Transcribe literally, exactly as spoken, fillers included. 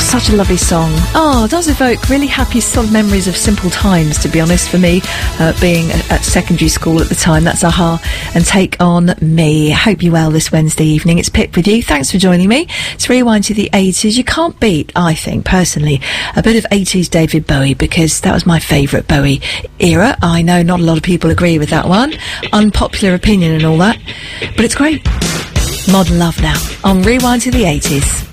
such a lovely song. Oh, it does evoke really happy sort of memories of simple times, to be honest, for me, uh, being at secondary school at the time. That's a-ha and Take On Me. Hope you're well this Wednesday evening. It's Pip with you. Thanks for joining me. It's Rewind to the eighties. You can't beat, I think, personally, a bit of eighties David Bowie, because that was my favourite Bowie era. I know not a lot of people agree with that one. Unpopular opinion and all that. But it's great. Modern Love now on Rewind to the eighties.